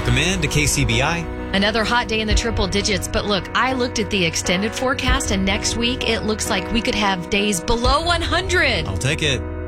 Welcome in to KCBI. Another hot day in the triple digits, but look, I looked at the extended forecast, and next week it looks like we could have days below 100. I'll take it.